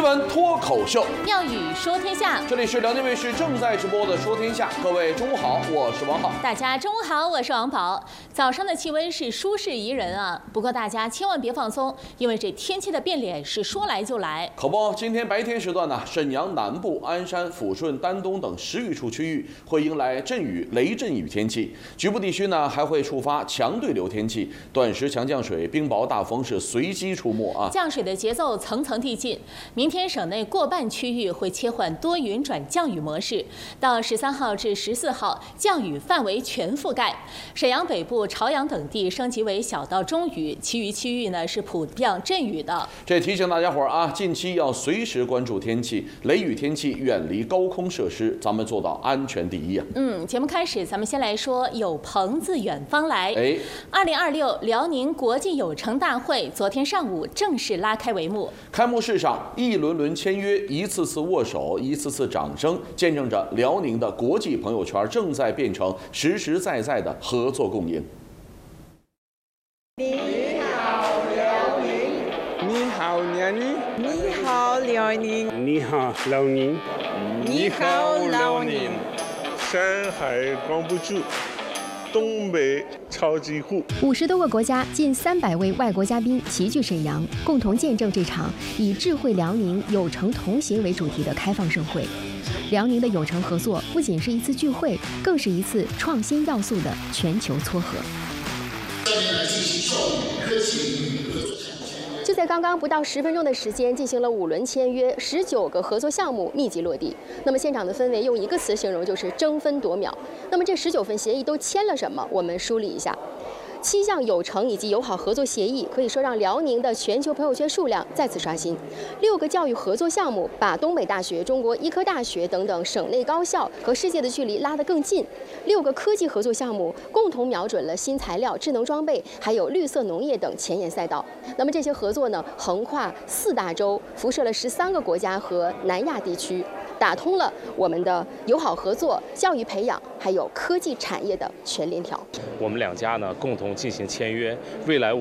闻脱口秀， 妙语说天下。 这里是辽宁卫视正在直播的《说天下》，各位中午好，我是王浩。 大家中午好，我是王宝。早上的气温是舒适宜人啊，不过大家千万别放松，因为这天气的变脸是说来就来。 可不，今天白天时段呢，沈阳南部、鞍山、抚顺、丹东等10余处区域会迎来阵雨、雷阵雨天气，局部地区呢还会触发强对流天气，短时强降水、冰雹、大风是随机出没啊。 降水的节奏层层递进，明天省内过半区域会切换多云转降雨模式，到13号至14号，降雨范围全覆盖。沈阳北部、朝阳等地升级为小到中雨，其余区域呢是普遍阵雨的。 这提醒大家伙儿啊，近期要随时关注天气，雷雨天气远离高空设施，咱们做到安全第一啊。 节目开始，咱们先来说有朋自远方来。2026辽宁国际友城大会昨天上午正式拉开帷幕。 开幕式上，一轮轮签约，一次次握手，一次次掌声，见证着辽宁的国际朋友圈正在变成实实在在的合作共赢。 你好，辽宁！ 你好，辽宁！ 你好，辽宁！ 你好，辽宁！ 你好，辽宁！ 山海关不住，东北超级户。 50多个国家，近300位外国嘉宾齐聚沈阳，共同见证这场以智慧辽宁、友城同行为主题的开放盛会。辽宁的友城合作不仅是一次聚会，更是一次创新要素的全球撮合。就在刚刚不到10分钟的时间，进行了5轮签约，19个合作项目密集落地。那么现场的氛围用一个词形容，就是争分夺秒。那么这19份协议都签了什么？我们梳理一下。7项友城以及友好合作协议，可以说让辽宁的全球朋友圈数量再次刷新。6个教育合作项目，把东北大学、中国医科大学等等省内高校和世界的距离拉得更近。6个科技合作项目，共同瞄准了新材料、智能装备，还有绿色农业等前沿赛道。那么这些合作呢，横跨4大洲，辐射了13个国家和南亚地区，打通了我们的友好合作、教育培养还有科技产业的全链条。 我们2家呢共同进行签约，未来